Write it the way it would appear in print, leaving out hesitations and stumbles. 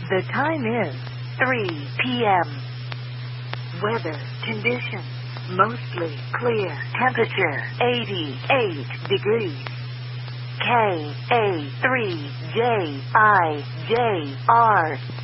The time is 3 p.m. Weather conditions mostly clear. Temperature 88 degrees. KA3JIJR